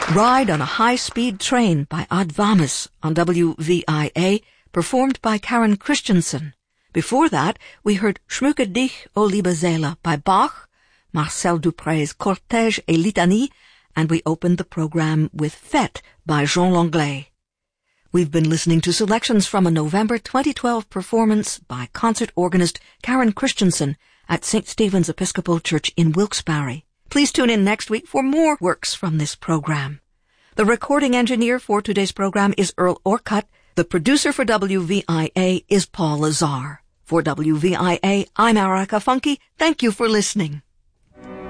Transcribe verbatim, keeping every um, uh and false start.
Ride on a High-Speed Train by Advamis on W V I A, performed by Karen Christensen. Before that, we heard Schmücke dich, o liebe Seele by Bach, Marcel Dupre's Cortège et Litanie, and we opened the program with Fête by Jean Langlais. We've been listening to selections from a November twenty twelve performance by concert organist Karen Christensen at Saint Stephen's Episcopal Church in Wilkes-Barre. Please tune in next week for more works from this program. The recording engineer for today's program is Earl Orcutt. The producer for W V I A is Paul Lazar. For W V I A, I'm Erica Funke. Thank you for listening.